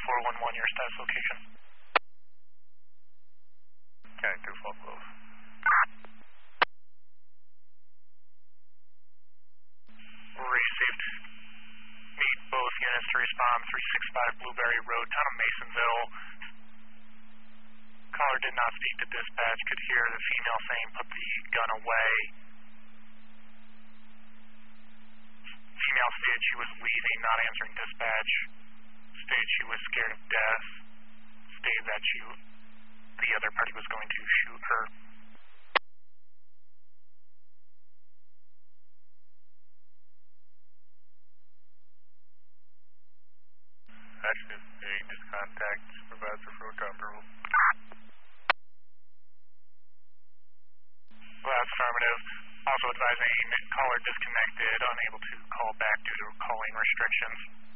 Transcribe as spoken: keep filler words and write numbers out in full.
four one one, your status location. County two four close. Received. Need both units to respond. three six five Blueberry Road, town of Masonville. Caller did not speak to dispatch. Could hear the female saying, "Put the gun away." Female stated she was leaving, not answering dispatch. Stated she was scared of death. Stated that she, the other party was going to shoot her. Active eight, just contact supervisor for Road. Last affirmative. Also advising caller disconnected, unable to call back due to calling restrictions.